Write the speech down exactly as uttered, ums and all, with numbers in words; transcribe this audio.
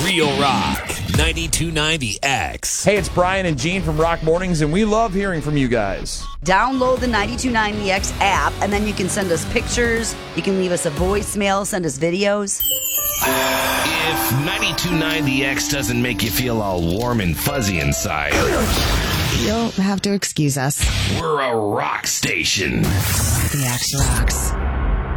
Real Rock ninety-two point nine The X. Hey, it's Brian and Gene from Rock Mornings, and we love hearing from you guys. Download the ninety-two point nine The X app, and then you can send us pictures. You can leave us a voicemail, send us videos. If ninety-two point nine The X doesn't make you feel all warm and fuzzy inside, you'll have to excuse us. We're a rock station. The X rocks.